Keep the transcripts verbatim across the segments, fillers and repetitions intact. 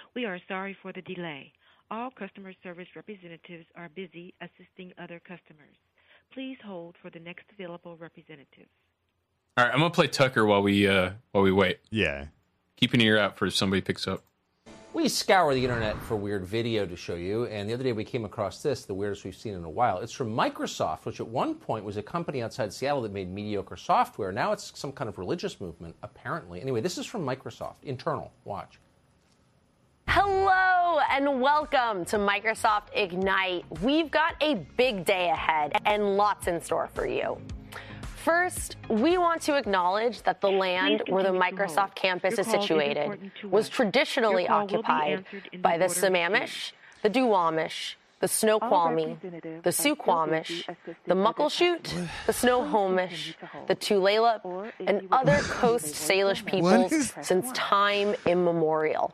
We are sorry for the delay. All customer service representatives are busy assisting other customers. Please hold for the next available representative. All right, I'm gonna play Tucker while we uh, while we wait. Yeah. Keep an ear out for if somebody picks up. We scour the internet for weird video to show you, and the other day we came across this, the weirdest we've seen in a while. It's from Microsoft, which at one point was a company outside Seattle that made mediocre software. Now it's some kind of religious movement, apparently. Anyway, this is from Microsoft. Internal. Watch. Hello and welcome to Microsoft Ignite. We've got a big day ahead and lots in store for you. First, we want to acknowledge that the land where the Microsoft campus is situated was traditionally occupied by the Sammamish, the Duwamish, the Snoqualmie, the Suquamish, the Muckleshoot, the Snohomish, the Tulalip, and other Coast Salish peoples since time immemorial.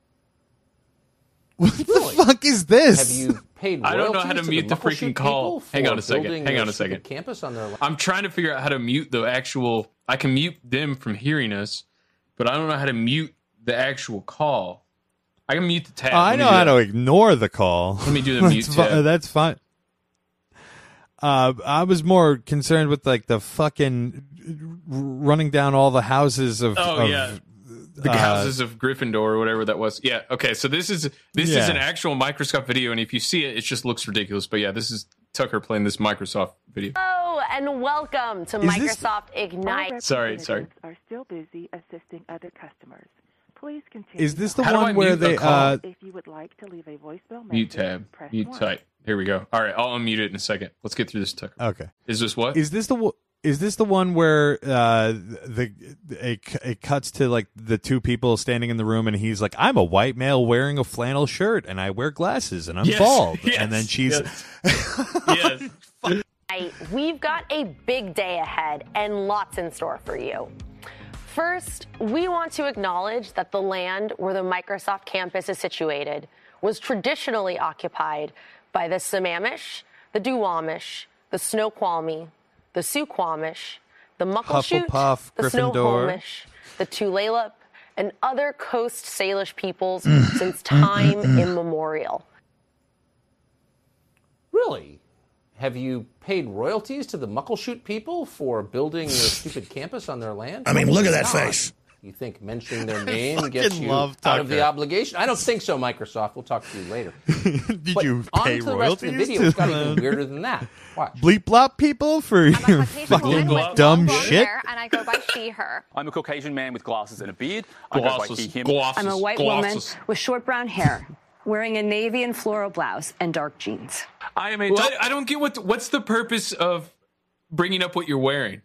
What the fuck is this? Have you paid I don't know how to royalties mute the the freaking call. Hang on a second. Hang on a second. Campus on their I'm trying to figure out how to mute the actual. I can mute them from hearing us, but I don't know how to mute the actual call. I can mute the tab. Oh, I know how to ignore the call. Let me do the mute That's fi- tab. That's fine. Uh, I was more concerned with like the fucking running down all the houses of. Oh of, yeah. The uh, houses of Gryffindor or whatever that was. Yeah. Okay. So this is this Yeah. is an actual Microsoft video, and if you see it, it just looks ridiculous. But yeah, this is Tucker playing this Microsoft video. Hello and welcome to Is this- Microsoft Ignite. Sorry, sorry. Are still busy assisting other customers. Please continue. Is this the How do I one where mute a they? call? Uh, If you would like to leave a voicemail message, Mute tab. press Mute one. type. Here we go. All right, I'll unmute it in a second. Let's get through this, Tucker. okay. Is this what? Is this the? wo- Is this the one where uh, the it, it cuts to like the two people standing in the room, and he's like, "I'm a white male wearing a flannel shirt, and I wear glasses, and I'm Yes, bald." yes, and then she's, yes. yes. We've got a big day ahead and lots in store for you. First, we want to acknowledge that the land where the Microsoft campus is situated was traditionally occupied by the Sammamish, the Duwamish, the Snoqualmie, the Suquamish, the Muckleshoot, Hufflepuff, the Gryffindor. Snohomish, the Tulalip, and other Coast Salish peoples since time immemorial. Really? Have you paid royalties to the Muckleshoot people for building your stupid campus on their land? I mean, look at that Probably not. face. You think mentioning their name gets you love out of the Tucker. obligation? I don't think so, Microsoft. We'll talk to you later. did But you on pay to the rest of royalties the video. to It's got the even weirder than that. Watch. bleep blop people for your Caucasian fucking woman with dumb long blonde shit? hair, and I go by she, her. I'm a Caucasian man with glasses and a beard. I go by Glosses. he, him. Glosses. I'm a white glosses. woman with short brown hair, wearing a navy and floral blouse and dark jeans. I am a Well, I, I don't get what. What's the purpose of bringing up what you're wearing?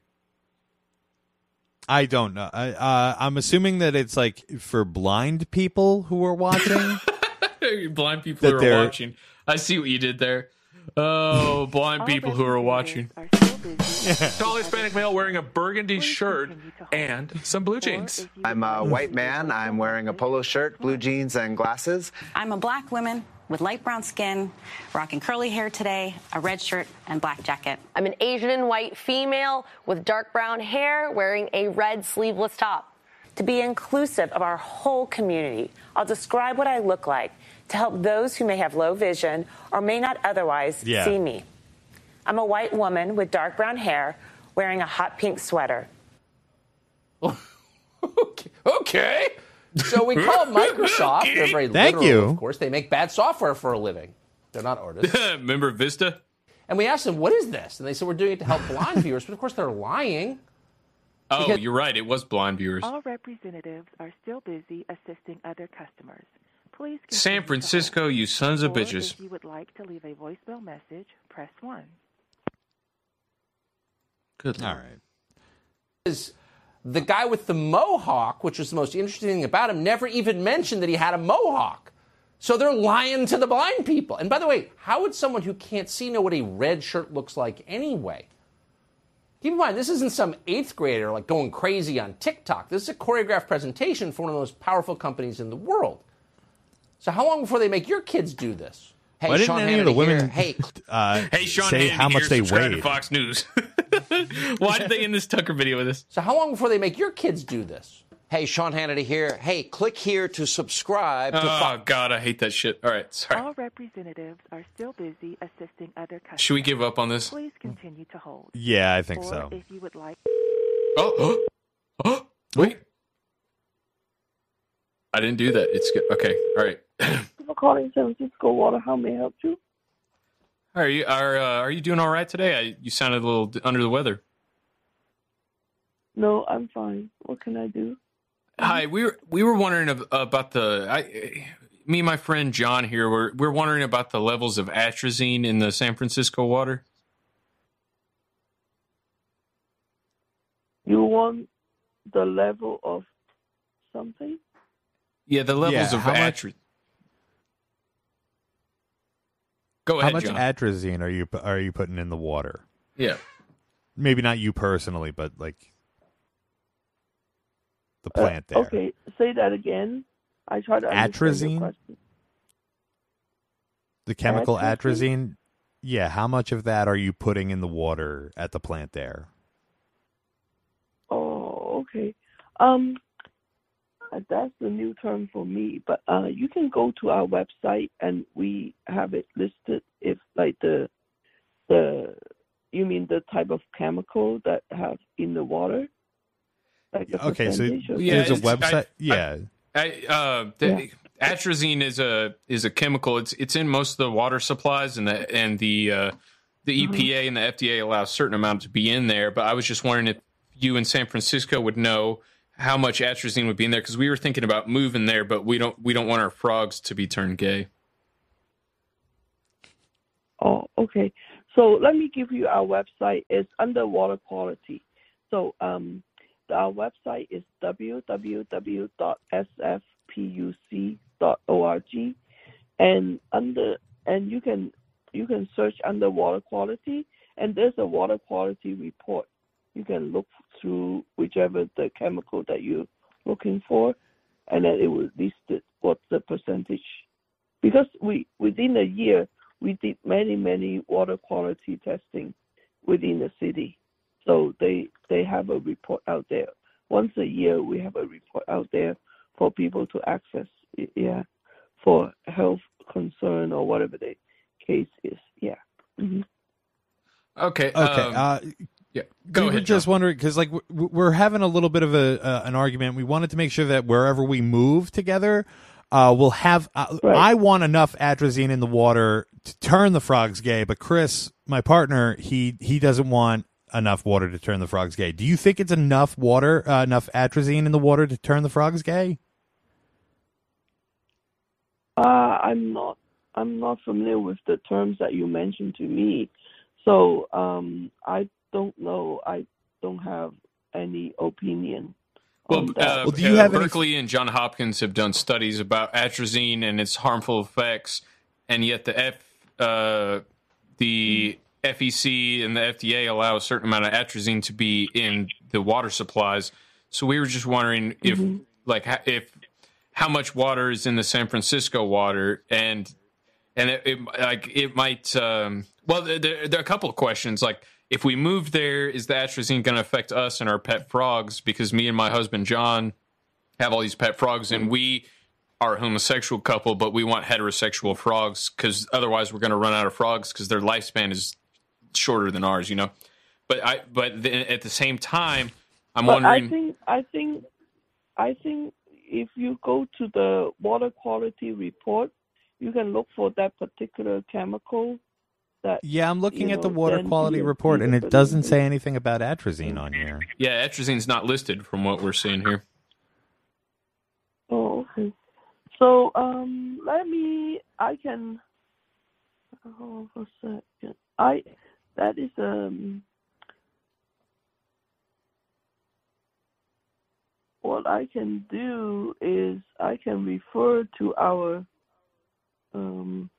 I don't know. I, uh, I'm assuming that it's like for blind people who are watching. Blind people That who are they're- watching. I see what you did there. Oh, blind people who are watching. Are still busy. Tall Hispanic male wearing a burgundy shirt and some blue jeans. I'm a white man. I'm wearing a polo shirt, blue jeans, and glasses. I'm a black woman with light brown skin, rocking curly hair today, a red shirt and black jacket. I'm an Asian and white female with dark brown hair wearing a red sleeveless top. To be inclusive of our whole community, I'll describe what I look like to help those who may have low vision or may not otherwise Yeah. see me. I'm a white woman with dark brown hair wearing a hot pink sweater. Okay. okay. So we call Microsoft. They're very Thank literal, you. of course. They make bad software for a living. They're not artists. Remember Vista? And we asked them, what is this? And they said, we're doing it to help blind viewers. But of course, they're lying. Oh, Because- you're right. It was blind viewers. All representatives are still busy assisting other customers. Please continue San to Francisco, hold. you sons of Or bitches. If you would like to leave a voicemail message, press one. Good All Lord. right. Is the guy with the mohawk, which was the most interesting thing about him, never even mentioned that he had a mohawk. So they're lying to the blind people. And by the way, how would someone who can't see know what a red shirt looks like anyway? Keep in mind, this isn't some eighth grader like going crazy on TikTok. This is a choreographed presentation for one of the most powerful companies in the world. So how long before they make your kids do this? Hey, Why didn't Sean any of the Hannity women here. Hey, uh, Hey, Sean say Hannity how much here, they subscribe to weighed? Fox News. Why did they end this Tucker video with us? so how long before they make your kids do this? Hey, Sean Hannity here. Hey, click here to subscribe to Oh, Fox. God, I hate that shit. All right, sorry. All representatives are still busy assisting other customers. Should we give up on this? Please continue to hold. Yeah, I think or so. If you would like. Oh, oh, wait. I didn't do that. It's good. Okay, all right. Thank you for calling San Francisco Water. How may I help you? Are you are uh, are you doing all right today? I, you sounded a little d- under the weather. No, I'm fine. What can I do? Hi, we were we were wondering ab- about the I, me and my friend John here. We're we're wondering about the levels of atrazine in the San Francisco water. You want the level of something? Yeah, the levels Yeah, of how much- atrazine. Go How ahead, much John. atrazine are you are you putting in the water? Yeah. Maybe not you personally, but like the Uh, plant there. Okay, say that again. I try to understand your Atrazine? question. The chemical Atrazine? atrazine? Yeah, how much of that are you putting in the water at the plant there? Oh, okay. Um, uh, that's the new term for me. But uh, you can go to our website and we have it listed. If like the the you mean the type of chemical that have in the water? Like the Okay, so percentage of- Yeah, there's a it's- I- website. yeah. I, uh, the, Atrazine is a is a chemical. It's it's in most of the water supplies, and the and the uh, the E P A and the F D A allow a certain amount to be in there. But I was just wondering if you in San Francisco would know how much atrazine would be in there, because we were thinking about moving there, but we don't we don't want our frogs to be turned gay. Oh, okay. So let me give you our website. It's under water quality. So um, our website is w w w dot s f puc dot org, and under and you can you can search under water quality, and there's a water quality report. You can look through whichever the chemical that you're looking for, and then it will list it, what's the percentage. Because we within a year we did many many water quality testing within the city, so they they have a report out there. Once a year we have a report out there for people to access, yeah, for health concern or whatever the case is, yeah. Mm-hmm. Okay. Okay. Um, uh, yeah. Go we ahead. were just John. wondering because, like, w- we're having a little bit of a uh, an argument. We wanted to make sure that wherever we move together, uh, we'll have. Uh, Right. I want enough atrazine in the water to turn the frogs gay, but Chris, my partner, he he doesn't want enough water to turn the frogs gay. Do you think it's enough water, uh, enough atrazine in the water to turn the frogs gay? Uh, I'm not. I'm not familiar with the terms that you mentioned to me, so um, I don't know. I don't have any opinion. Well, on uh, that. Well, do you uh, have any- Berkeley and John Hopkins have done studies about atrazine and its harmful effects, and yet the F, uh, the F E C and the F D A allow a certain amount of atrazine to be in the water supplies. So we were just wondering if, Mhm. like, ha- if how much water is in the San Francisco water, and and it, it like it might. Um, well, there, there are a couple of questions. Like, if we move there, is the atrazine going to affect us and our pet frogs? Because me and my husband John have all these pet frogs, and we are a homosexual couple, but we want heterosexual frogs because otherwise we're going to run out of frogs because their lifespan is shorter than ours. You know, but I but then at the same time, I'm But wondering. I think I think I think if you go to the water quality report, you can look for that particular chemical. That Yeah, I'm looking you at the know, water then quality you- report, you and can it put doesn't in. say anything about atrazine on here. Yeah, atrazine's not listed from what we're seeing here. Oh, okay. So um, let me. I can. Hold on for a second. I. That is um. What I can do is I can refer to our. Um.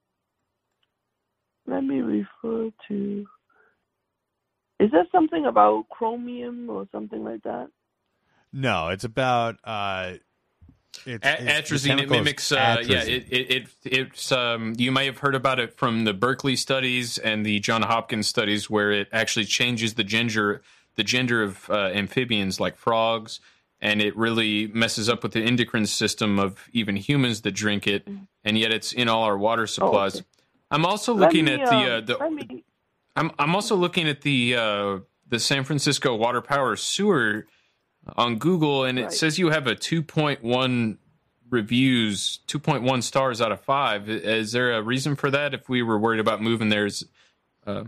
Let me refer to. Is there something about chromium or something like that? No, it's about uh, it's, A- it's the atrazine, it chemical is mimics. Uh, yeah, atrazine. it, it, it it's. Um, you may have heard about it from the Berkeley studies and the John Hopkins studies, where it actually changes the gender, the gender of uh, amphibians like frogs and it really messes up with the endocrine system of even humans that drink it, and yet it's in all our water supplies. Oh, okay. I'm also Let looking me, at the uh, um, the. let me- I'm I'm also looking at the uh, the San Francisco water power sewer on Google, and it Right. says you have a two point one reviews, two point one stars out of five. Is there a reason for that? If we were worried about moving theirs, uh,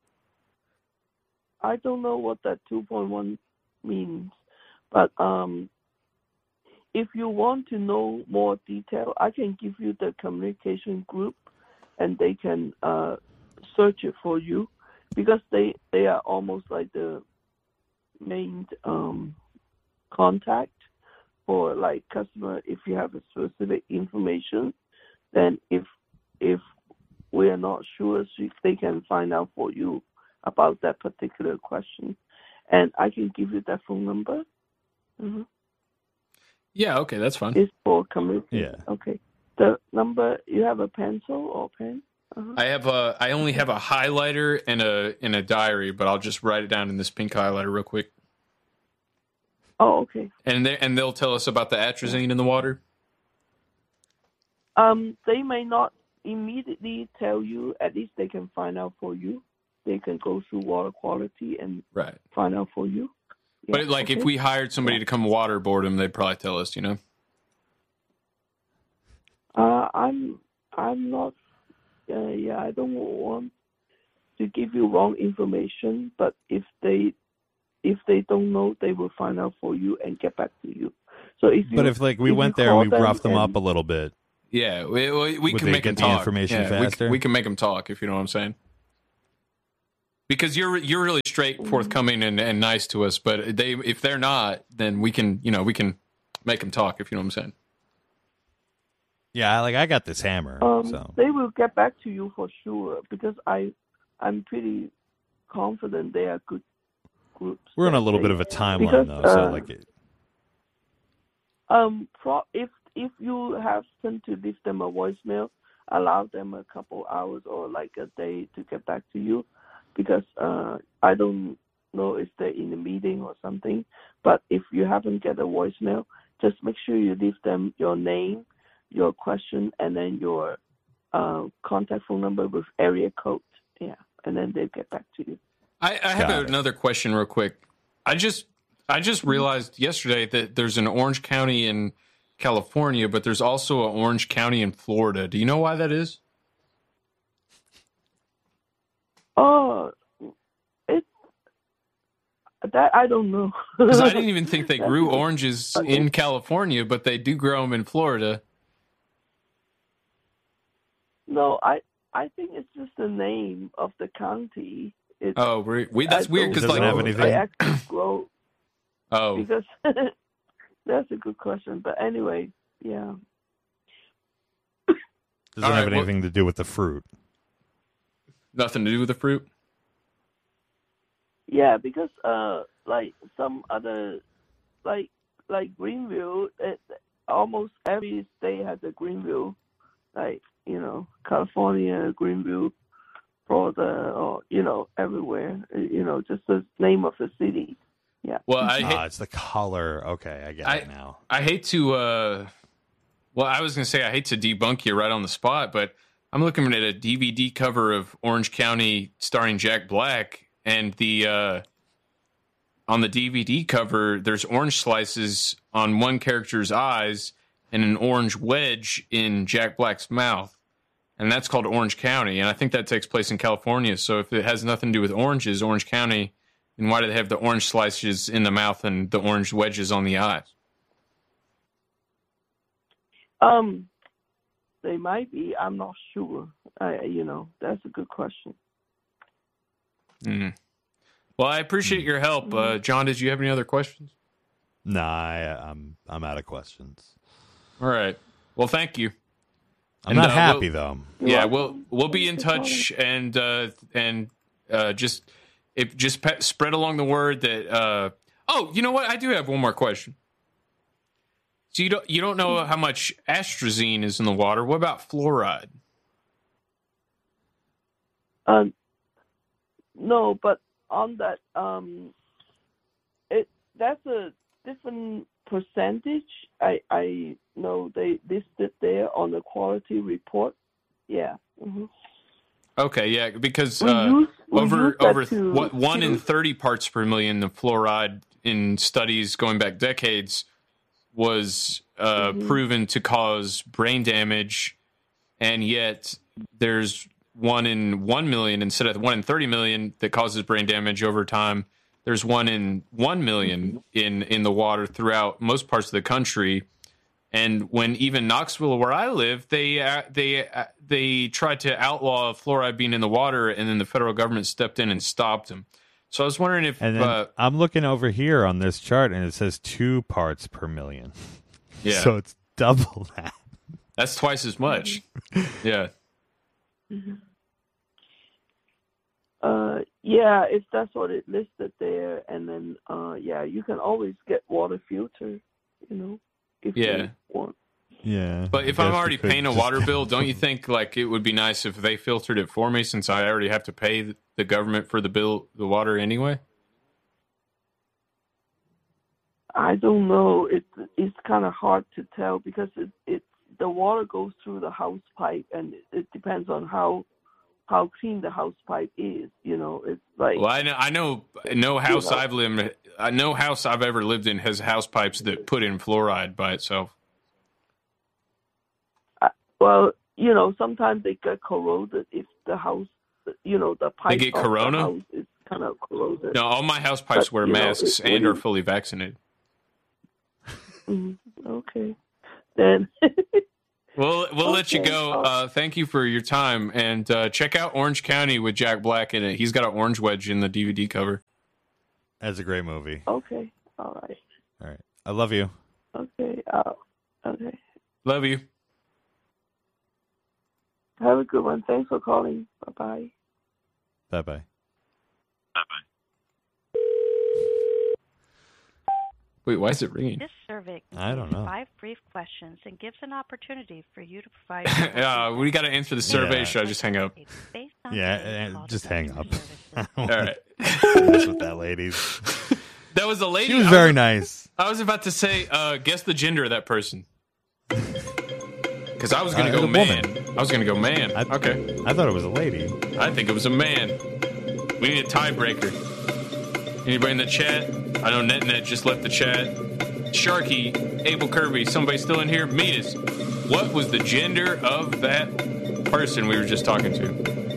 I don't know what that two point one means, but um, if you want to know more detail, I can give you the communication group, and they can uh, search it for you, because they they are almost like the main um, contact for like customer. If you have a specific information, then if if we are not sure, so they can find out for you about that particular question, and I can give you that phone number. Mm-hmm. yeah, okay, that's fine. It's for community. Yeah. Okay. The number, you have a pencil or pen? Uh-huh. I have a. I only have a highlighter and a and a diary, but I'll just write it down in this pink highlighter real quick. Oh, okay. And they and they'll tell us about the atrazine in the water. Um, they may not immediately tell you. At least they can find out for you. They can go through water quality and Right. find out for you. Yeah, But like, if okay. we hired somebody to come waterboard them, they'd probably tell us. You know. Uh, I'm I'm not. Uh, yeah, I don't want to give you wrong information. But if they if they don't know, they will find out for you and get back to you. So if you, But if like we if went you there, call we roughed them and- up a little bit. Yeah, we we, we Would can they make get them the talk. information Yeah, we- faster? We, can make them talk if you know what I'm saying. Because you're you're really straight, forthcoming, and, and nice to us. But they if they're not, then we can you know we can make them talk if you know what I'm saying. Yeah, like I got this hammer. Um, so They will get back to you for sure, because I, I'm pretty confident they are good groups. we're on a that little they- bit of a timeline because, though. So uh, like, it, Um, pro- if if you happen to leave them a voicemail, allow them a couple hours or like a day to get back to you, because uh, I don't know if they're in a meeting or something. But if you haven't get a voicemail, just make sure you leave them your name, your question, and then your uh, contact phone number with area code. Yeah, and then they'll get back to you. I, I have Got it. another question real quick. I just I just realized yesterday that there's an Orange County in California, but there's also an Orange County in Florida. Do you know why that is? Oh, it that I don't know. Because I didn't even think they That's grew good. oranges Okay. in California, but they do grow them in Florida. No, I I think it's just the name of the county. It's, Oh, we, we that's I weird don't because Doesn't like have know. anything? They actually grow oh because that's a good question. But anyway, yeah. doesn't all have right, well- anything to do with the fruit. nothing to do with the fruit. Yeah, because uh, like some other, like like Greenville, it, almost every state has a Greenville, like you know California, Greenville, Florida, or you know everywhere, you know just the name of the city. Yeah. Well, I Ah, hate, it's the color. Okay, I get I- it now. I hate to. Uh, well, I was gonna say I hate to debunk you right on the spot, but I'm looking at a D V D cover of Orange County starring Jack Black, and the uh, on the D V D cover there's orange slices on one character's eyes and an orange wedge in Jack Black's mouth, and that's called Orange County, and I think that takes place in California. So if it has nothing to do with oranges, Orange County, then why do they have the orange slices in the mouth and the orange wedges on the eyes? Um, they might be. I'm not sure. I, you know, that's a good question. Mm. Well, I appreciate your help, uh, John. Did you have any other questions? Nah, I, I'm I'm out of questions. All right. Well, thank you. I'm And, not uh, happy we'll- though. Yeah, we'll we'll be in touch and uh, and uh, just if just pe- spread along the word that. Uh, oh, you know what? I do have one more question. So you don't you don't know how much atrazine is in the water? What about fluoride? Um, no, but on that, um, it that's a different percentage, I I know they listed there on the quality report. Yeah. Mm-hmm. Okay, yeah, because We uh, use- we over use that over to- what one to- in thirty parts per million of fluoride in studies going back decades was uh, Mhm. proven to cause brain damage, and yet there's one in one million instead of one in thirty million that causes brain damage over time. There's one in one million in in the water throughout most parts of the country. And when even Knoxville, where I live, they uh, they uh, they tried to outlaw fluoride being in the water, and then the federal government stepped in and stopped them. So I was wondering if And then uh, I'm looking over here on this chart, and it says two parts per million. Yeah. So it's double that. that's twice as much. Yeah. Mhm. Uh, yeah, if that's what it listed there, and then uh, yeah, you can always get water filter, you know, if Yeah. you want. Yeah. But if I I'm guess already we could paying a just- water bill, don't you think like it would be nice if they filtered it for me, since I already have to pay the government for the bill, the water anyway? I don't know. It's it's kind of hard to tell because it it the water goes through the house pipe, and it, it depends on how how clean the house pipe is. You know, it's like Well, I know, I know, no house know. I've lived, I no house I've ever lived in has house pipes that put in fluoride by itself. well, you know, sometimes they get corroded if the house, you know, the pipe get of corona? the house is kind of corroded. No, all my house pipes But, wear you know, masks it- and when are you- fully vaccinated. Mhm. Okay, then. Well, we'll let you Okay. go. Uh, thank you for your time, and uh, check out Orange County with Jack Black in it. He's got an orange wedge in the D V D cover. That's a great movie. Okay, all right. All right. I love you. Okay, uh, okay. Love you. Have a good one. Thanks for calling. Bye bye. Bye bye. Wait, why is it ringing? This survey I don't contains know. five brief questions and gives an opportunity for you to provide. Yeah, we got to answer the survey. Yeah. Should I just hang up? Based on Yeah, today's and call to just hang up. customer service. I don't All wanna right. mess with that, ladies. That was a lady. She was I very nice. I was about to say, uh, guess the gender of that person. Because I was going Uh, to it go was a man. woman. I was going to go man. I- okay. I thought it was a lady. I think it was a man. We need a tiebreaker. Anybody in the chat? I know NetNet just left the chat. Sharky, Abel Kirby, somebody still in here? Meet us. What was the gender of that person we were just talking to?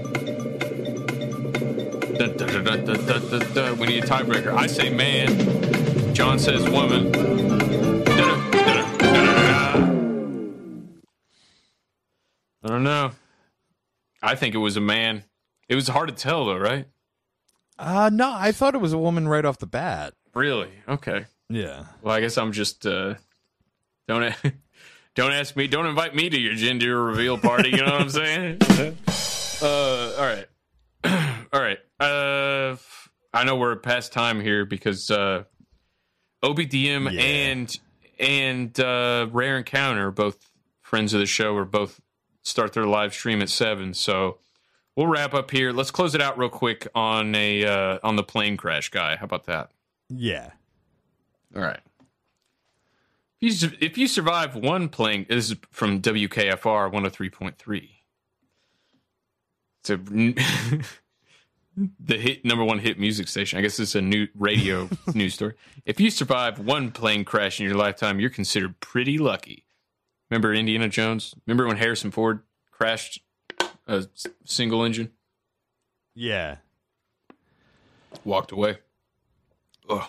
Dun, dun, dun, dun, dun, dun, dun, dun. We need a tiebreaker. I say man. John says woman. Dun, dun, dun, dun, dun, dun. I don't know. I think it was a man. It was hard to tell, though, right? Uh no, I thought it was a woman right off the bat. Really? Okay. Yeah. Well, I guess I'm just uh, don't a- don't ask me, don't invite me to your gender reveal party. You know what I'm saying? uh, all right, all right. Uh, I know we're past time here because uh, O B D M Yeah. and and uh, Rare Encounter, both friends of the show, are both start their live stream at seven. So we'll wrap up here. Let's close it out real quick on a uh, on the plane crash guy. How about that? Yeah. All right. If you, su- if you survive one plane, this is from W K F R one oh three point three. It's a the hit number one hit music station. I guess it's a new radio news story. If you survive one plane crash in your lifetime, you're considered pretty lucky. Remember Indiana Jones? Remember when Harrison Ford crashed a s- single engine? Yeah. Walked away. Ugh.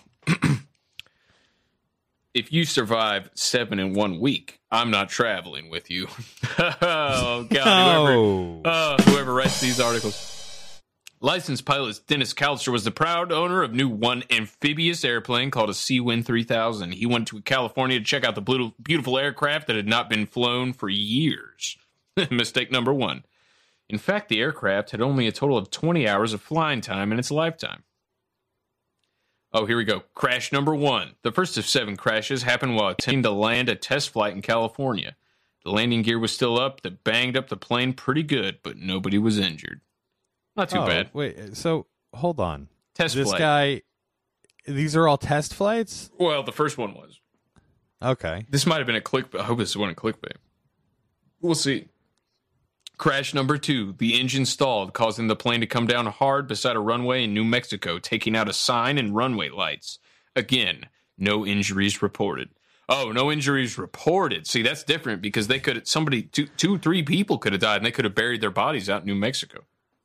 If you survive seven in one week, I'm not traveling with you. Oh, God. Whoever, No. uh, whoever writes these articles. Licensed pilot Dennis Kalster was the proud owner of new one amphibious airplane called a Sea-Wind three thousand. He went to California to check out the beautiful, beautiful aircraft that had not been flown for years. Mistake number one. In fact, the aircraft had only a total of twenty hours of flying time in its lifetime. Oh, here we go. Crash number one. The first of seven crashes happened while attempting to land a test flight in California. The landing gear was still up that banged up the plane pretty good, but nobody was injured. Not too Oh, bad. Wait, so hold on. Test this flight. guy, these are all test flights? Well, the first one was. Okay. This might have been a clickbait. I hope this wasn't clickbait. We'll see. Crash number two. The engine stalled, causing the plane to come down hard beside a runway in New Mexico, taking out a sign and runway lights. Again, no injuries reported. Oh, no injuries reported. See, that's different because they could, somebody, two, two, three people could have died and they could have buried their bodies out in New Mexico.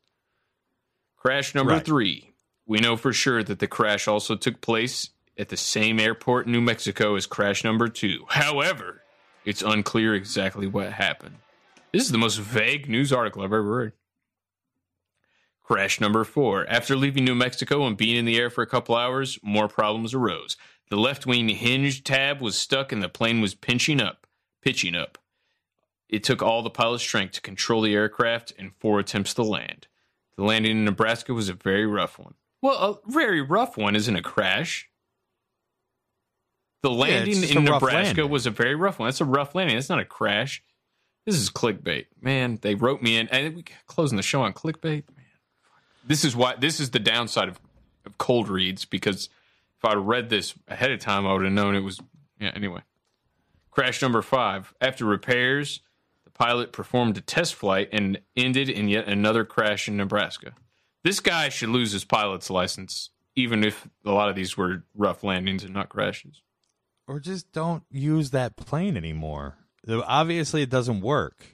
Crash number Right. three. We know for sure that the crash also took place at the same airport in New Mexico as crash number two. However, it's unclear exactly what happened. This is the most vague news article I've ever read. Crash number four. After leaving New Mexico and being in the air for a couple hours, more problems arose. The left wing hinge tab was stuck and the plane was pinching up, pitching up. It took all the pilot's strength to control the aircraft and four attempts to land. The landing in Nebraska was a very rough one. Well, a very rough one isn't a crash. The landing just in a rough Nebraska landing. was a very rough one. That's a rough landing. That's not a crash. This is clickbait. Man, they wrote me in. And we closing the show on clickbait. Man, this is why. This is the downside of, of cold reads, because if I'd read this ahead of time, I would have known it was. Yeah, anyway. Crash number five. After repairs, the pilot performed a test flight and ended in yet another crash in Nebraska. This guy should lose his pilot's license, even if a lot of these were rough landings and not crashes. Or just don't use that plane anymore. Obviously, it doesn't work.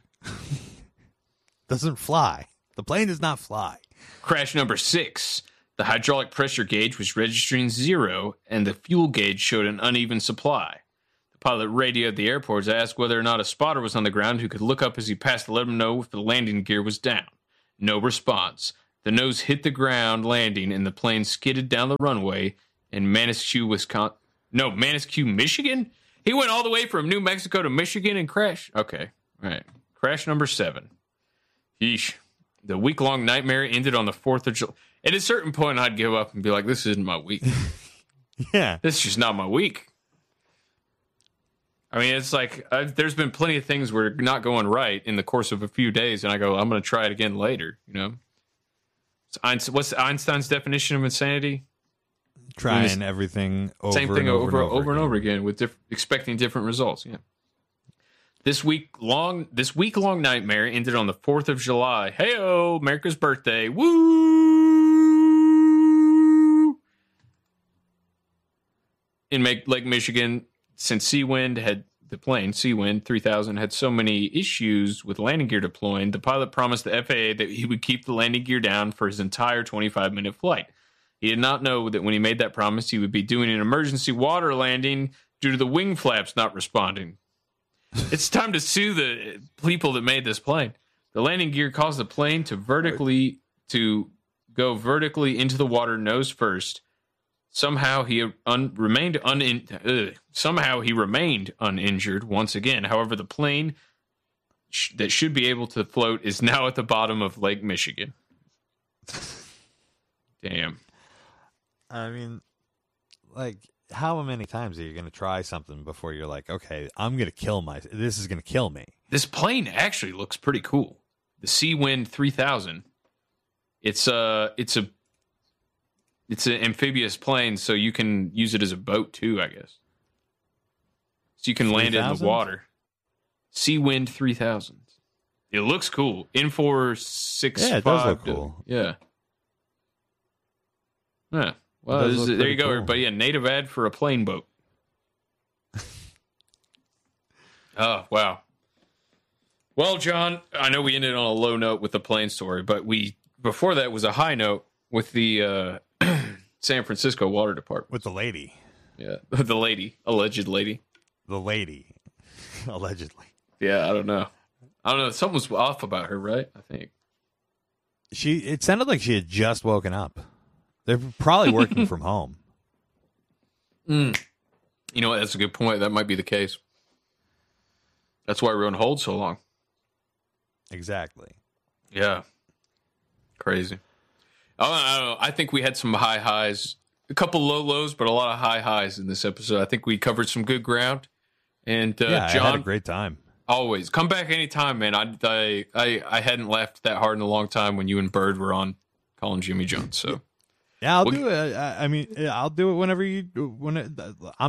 Doesn't fly. The plane does not fly. Crash number six. The hydraulic pressure gauge was registering zero, and the fuel gauge showed an uneven supply. The pilot radioed the airport to ask whether or not a spotter was on the ground who could look up as he passed to let him know if the landing gear was down. No response. The nose hit the ground landing, and the plane skidded down the runway in Manasquan, Wisconsin. No, Manasquan, Michigan? He went all the way from New Mexico to Michigan and crashed. Okay, all right. Crash number seven. Yeesh. The week-long nightmare ended on the fourth of July. At a certain point, I'd give up and be like, this isn't my week. Yeah. This is just not my week. I mean, it's like, I've, there's been plenty of things where not going right in the course of a few days, and I go, I'm going to try it again later, you know? It's Einstein, what's Einstein's definition of insanity? Trying everything over Same thing and over, over, and over, over and over again with diff- expecting different results. Yeah. This week long, this week long nightmare ended on the fourth of July. Hey-o, America's birthday. Woo! In Lake Michigan, since Seawind had the plane, Seawind three thousand, had so many issues with landing gear deploying, the pilot promised the F A A that he would keep the landing gear down for his entire twenty-five minute flight. He did not know that when he made that promise, he would be doing an emergency water landing due to the wing flaps not responding. It's time to sue the people that made this plane. The landing gear caused the plane to vertically to go vertically into the water nose first. Somehow he un, remained un, uh, somehow he remained uninjured once again. However, the plane sh- that should be able to float is now at the bottom of Lake Michigan. Damn. I mean, like, how many times are you going to try something before you're like, okay, I'm going to kill my, this is going to kill me? This plane actually looks pretty cool. The Seawind three thousand. It's a, it's a, it's an amphibious plane, so you can use it as a boat too, I guess. So you can land it in the water. Seawind three thousand. It looks cool. N four six five. Yeah, it does look cool. Yeah. Yeah. Well, It does this is, look there pretty you go, cool. everybody. A native ad for a plane boat. Oh, wow. Well, John, I know we ended on a low note with the plane story, but we before that was a high note with the uh, San Francisco Water Department. With the lady. Yeah, the lady, alleged lady. The lady, allegedly. Yeah, I don't know. I don't know. Something was off about her, right? I think. She. It sounded like she had just woken up. They're probably working from home. Mm. You know what? That's a good point. That might be the case. That's why we're on hold so long. Exactly. Yeah. Crazy. Oh, I don't know. I think we had some high highs, a couple low lows, but a lot of high highs in this episode. I think we covered some good ground. And uh, yeah, John, I had a great time. Always come back anytime, man. I, I I I hadn't laughed that hard in a long time when you and Bird were on calling Jimmy Jones. So yeah, I'll well, do it. I, I mean, I'll do it whenever you when it, I'm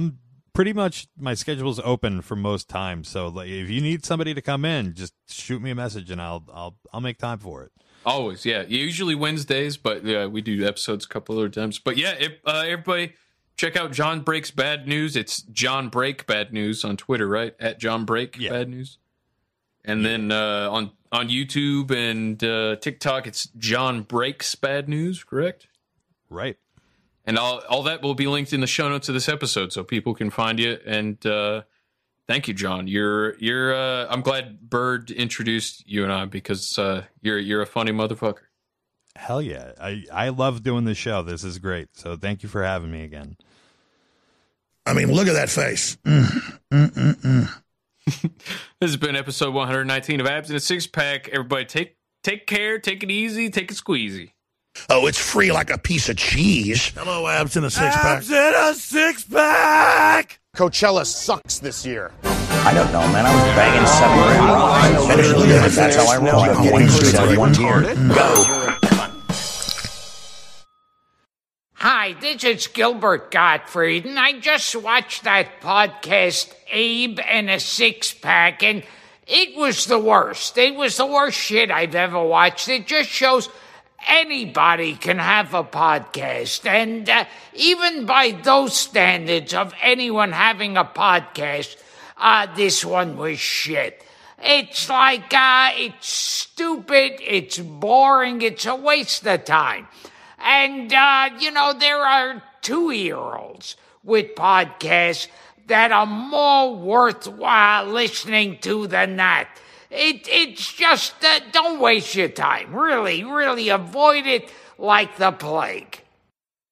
pretty much my schedule's open for most times. So like, if you need somebody to come in, just shoot me a message and I'll I'll I'll make time for it. Always, yeah. Usually Wednesdays, but yeah, we do episodes a couple other times. But yeah, if, uh, everybody check out John Breaks Bad News. It's John Break Bad News on Twitter, right? At John Break yeah. Bad News. And yeah. then uh, on on YouTube and uh, TikTok, it's John Breaks Bad News, correct? Right. And all all that will be linked in the show notes of this episode, so people can find you. And uh, thank you, John. You're you're. Uh, I'm glad Bird introduced you and I because uh, you're you're a funny motherfucker. Hell yeah! I I love doing this show. This is great. So thank you for having me again. I mean, look at that face. Mm, mm, mm, mm. This has been episode one nineteen of Abs in a Six Pack. Everybody, take take care, take it easy, take it squeezy. Oh, it's free like a piece of cheese. Hello, Abs in a Six Pack. Abs in a Six Pack. Coachella sucks this year. I don't know, man. I was banging seven grand. That's how I roll. I'm getting through that one year. Go. Hi, this is Gilbert Gottfried, and I just watched that podcast, Abe and a Six Pack, and it was the worst. It was the worst shit I've ever watched. It just shows anybody can have a podcast, and uh, even by those standards of anyone having a podcast, uh, this one was shit. It's like, uh, it's stupid, it's boring, it's a waste of time. And, uh, you know, there are two-year-olds with podcasts that are more worthwhile listening to than that. It, it's just, uh, don't waste your time. Really, really avoid it like the plague.